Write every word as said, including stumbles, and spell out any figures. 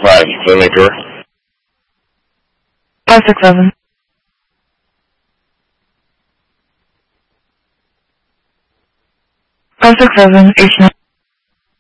five, filmmaker. five six seven. five six seven, H nine.